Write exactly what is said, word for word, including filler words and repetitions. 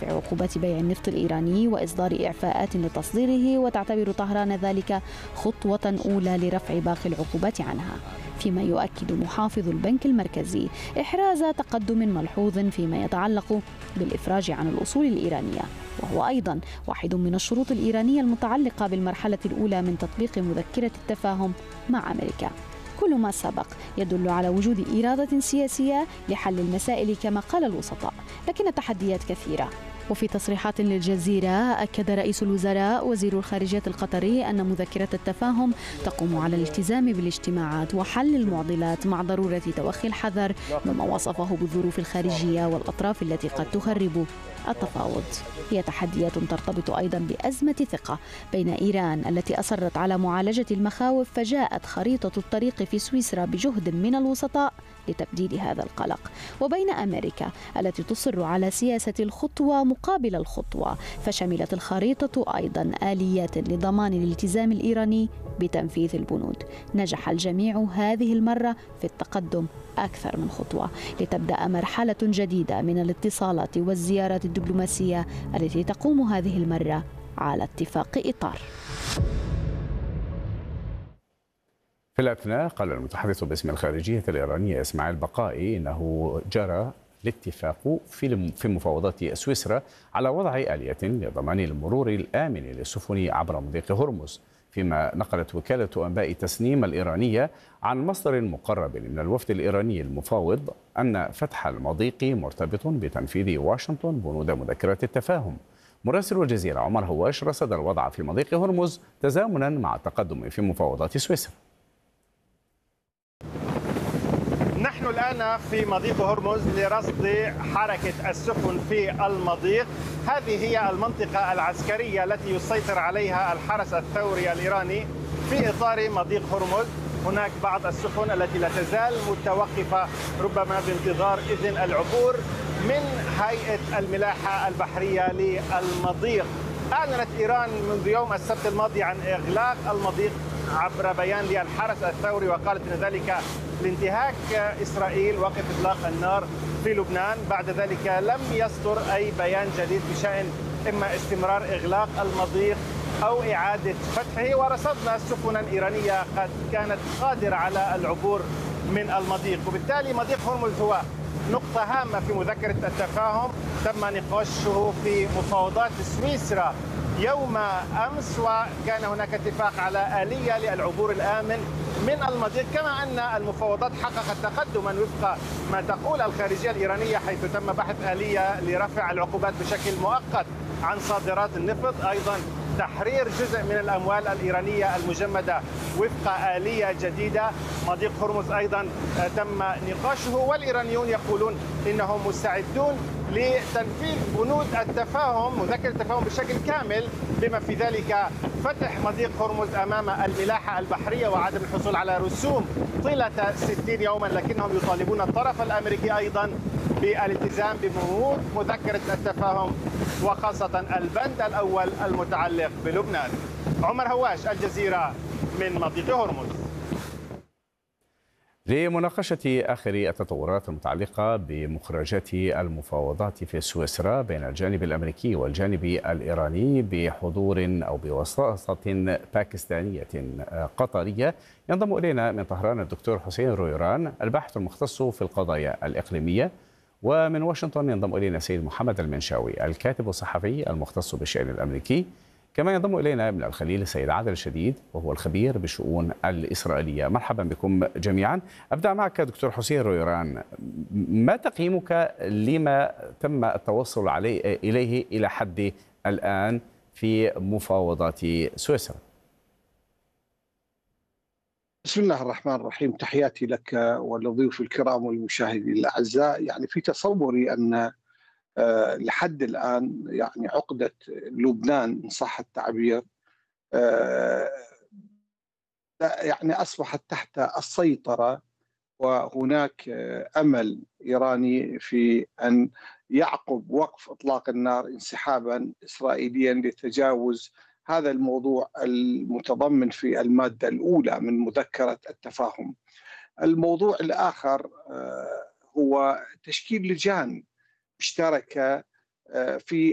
رفع عقوبات بيع النفط الإيراني وإصدار إعفاءات لتصديره، وتعتبر طهران ذلك خطوة أولى لرفع باقي العقوبات عنها، فيما يؤكد محافظ البنك المركزي إحراز تقدم ملحوظ فيما يتعلق بالإفراج عن الأصول الإيرانية، وهو أيضا واحد من الشروط الإيرانية المتعلقة بالمرحلة الأولى من تطبيق مذكرة التفاهم مع أمريكا. كل ما سبق يدل على وجود إرادة سياسية لحل المسائل كما قال الوسطاء، لكن التحديات كثيرة. وفي تصريحات للجزيرة أكد رئيس الوزراء وزير الخارجية القطري أن مذكرة التفاهم تقوم على الالتزام بالاجتماعات وحل المعضلات مع ضرورة توخي الحذر مما وصفه بالظروف الخارجية والأطراف التي قد تخرب التفاوض. هي تحديات ترتبط أيضا بأزمة ثقة بين إيران التي أصرت على معالجة المخاوف، فجاءت خريطة الطريق في سويسرا بجهد من الوسطاء لتبديد هذا القلق، وبين أمريكا التي تصر على سياسة الخطوة مقابل الخطوة، فشملت الخريطة أيضا آليات لضمان الالتزام الإيراني بتنفيذ البنود. نجح الجميع هذه المرة في التقدم أكثر من خطوة لتبدأ مرحلة جديدة من الاتصالات والزيارات الدبلوماسية التي تقوم هذه المرة على اتفاق إطار. في الأثناء قال المتحدث باسم الخارجية الإيرانية إسماعيل بقائي إنه جرى الاتفاق في في مفاوضات سويسرا على وضع آلية لضمان المرور الآمن للسفن عبر مضيق هرمز، فيما نقلت وكالة أنباء تسنيم الإيرانية عن مصدر مقرب من الوفد الإيراني المفاوض أن فتح المضيق مرتبط بتنفيذ واشنطن بنود مذكرة التفاهم. مراسل الجزيرة عمر هواش رصد الوضع في مضيق هرمز تزامنا مع التقدم في مفاوضات سويسرا. نحن الآن في مضيق هرمز لرصد حركة السفن في المضيق. هذه هي المنطقة العسكرية التي يسيطر عليها الحرس الثوري الإيراني في إطار مضيق هرمز. هناك بعض السفن التي لا تزال متوقفة ربما بانتظار إذن العبور من هيئة الملاحة البحرية للمضيق. أعلنت إيران منذ يوم السبت الماضي عن إغلاق المضيق عبر بيان للحرس الثوري، وقالت أن ذلك لانتهاك إسرائيل وقف إطلاق النار في لبنان. بعد ذلك لم يصدر أي بيان جديد بشأن إما استمرار إغلاق المضيق أو إعادة فتحه، ورصدنا سفنا إيرانية قد كانت قادرة على العبور من المضيق. وبالتالي مضيق هرمز هو نقطة هامة في مذكرة التفاهم تم نقاشه في مفاوضات سويسرا يوم أمس، وكان هناك اتفاق على آلية للعبور الآمن من المضيق، كما أن المفاوضات حققت تقدما وفق ما تقول الخارجية الإيرانية، حيث تم بحث آلية لرفع العقوبات بشكل مؤقت عن صادرات النفط، أيضا تحرير جزء من الأموال الإيرانية المجمدة وفق آلية جديدة. مضيق هرمز أيضا تم نقاشه، والإيرانيون يقولون إنهم مستعدون لتنفيذ بنود التفاهم مذكرة التفاهم بشكل كامل، بما في ذلك فتح مضيق هرمز أمام الملاحة البحرية وعدم الحصول على رسوم طيلة ستين يوما، لكنهم يطالبون الطرف الأمريكي أيضا بالالتزام ببنود مذكرة التفاهم وخاصة البند الأول المتعلق بلبنان. عمر هواش، الجزيرة، من مضيق هرمز. لمناقشة آخر التطورات المتعلقة بمخرجات المفاوضات في سويسرا بين الجانب الأمريكي والجانب الإيراني بحضور أو بوساطة باكستانية قطرية، ينضم إلينا من طهران الدكتور حسين رويران الباحث المختص في القضايا الإقليمية، ومن واشنطن ينضم إلينا سيد محمد المنشاوي الكاتب الصحفي المختص بالشأن الأمريكي. كما ينضم إلينا من الخليل السيد عادل الشديد وهو الخبير بالشؤون الإسرائيلية. مرحبا بكم جميعا. أبدأ معك دكتور حسين رويران، ما تقييمك لما تم التوصل عليه إليه إلى حد الآن في مفاوضات سويسرا؟ بسم الله الرحمن الرحيم، تحياتي لك ولضيوف الكرام والمشاهدين الأعزاء. يعني في تصوري أن أه لحد الآن يعني عقدة لبنان إن صح التعبير أه يعني أصبحت تحت السيطرة، وهناك أمل إيراني في أن يعقب وقف إطلاق النار انسحابا إسرائيليا لتجاوز هذا الموضوع المتضمن في المادة الأولى من مذكرة التفاهم. الموضوع الآخر أه هو تشكيل لجان مشتركة في